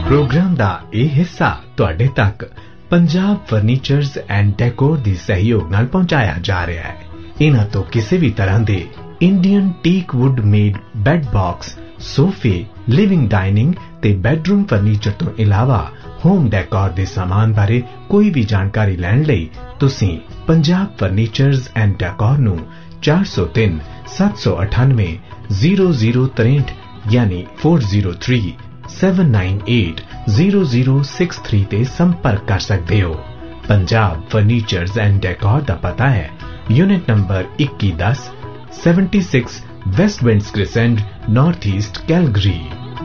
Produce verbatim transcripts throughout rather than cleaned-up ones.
Programme का यह हिस्सा तुहाडे तक पंजाब फर्नीचर्स एंड डेकोर दी सहयोग नाल पहुंचाया जा रहा है। इन्हां तो किसी भी तरह दे Indian teak wood made bad box, सोफे, लिविंग डाइनिंग ते बेडरूम फर्नीचर तो इलावा होम डेकोर दे सामान बारे कोई भी जानकारी लैण लई तुसीं पंजाब फर्नीचर्स एंड डेकोर नूं चार सौ तीन सत्त सौ अठानवे जीरो जीरो त्रेंठ यानी four zero three seven nine eight zero zero six three ते संपर्क कर सकते हो। पंजाब फर्नीचर्स एंड डेकोर दा पता है यूनिट नंबर इक्की दस seventy six waste winds crescent, north east Calgary.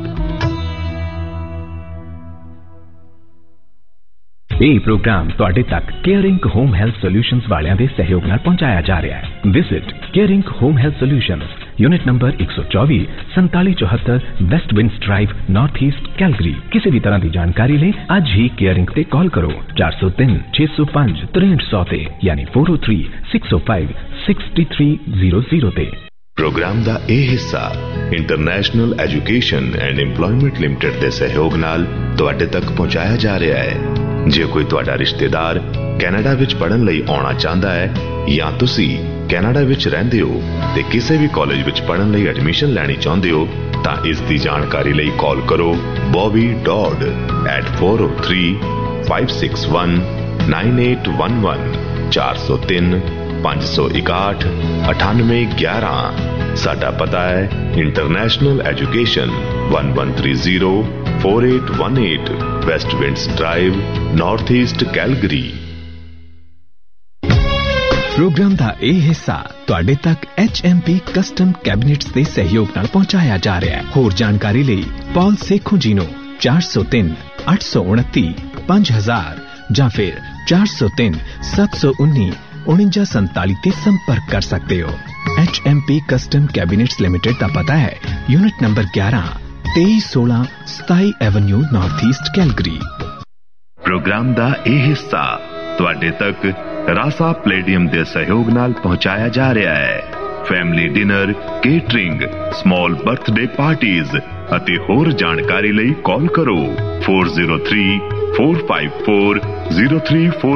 ਇਹ प्रोग्राम ਤੁਹਾਡੇ तक केयरिंग होम हेल्थ सॉल्यूशंस वालियां दे सहयोग नाल पहुंचाया जा रहा है। Visit caring home health solutions, unit number एक सौ चौबीस संताली चौहत्तर waste winds drive, north east Calgary. किसी भी तरह की जानकारी ले अज ही केयरिंग ते कॉल करो चार सौ तीन छे सौ पांच त्रेंठ सौ ते यानी फोर ओ थ्री सिक्स ओ five sixty three zero zero ते। प्रोग्राम का यह हिस्सा international education and employment limited के सहयोग नाल तुहाडे तक पहुंचाया जा रहा है। जे कोई तुहाडा रिश्तेदार कैनेडा विच पढ़न लई आउणा चाहता है या तुसी कैनेडा विच रहिंदे हो ते किसी भी कॉलेज विच पढ़न लई एडमिशन लैनी चाहुंदे हो तां इस दी जानकारी लई कॉल करो Bobby dot eight four O three five six one nine eight one one चार सौ तीन पांच सौ इकाठ अठानवे ग्यारह। साडा पता है international education one one three zero four eight one eight waste winds drive, north east Calgary. Programme का यह हिस्सा तुहाडे तक H M P custom cabinets के सहयोग नाल पहुंचाया जा रहा है। होर जानकारी लई पॉल सेखों जी नूं चार सौ तीन अठ सौ उनती पांच हजार या फिर चार सौ तीन सत्त सौ उन्नी उनंजा संताली ते संपर्क कर सकते हो। H M P custom cabinets limited का पता है यूनिट नंबर ग्यारह तेईस सोलह सताई Avenue, north east Calgary. Programme का यह हिस्सा तुहाडे तक रासा प्लेडियम के सहयोग नाल पहुंचाया जा रहा है। Family dinner, catering, small birthday parties अते होर जानकारी लई कॉल करो four zero three four five four zero three four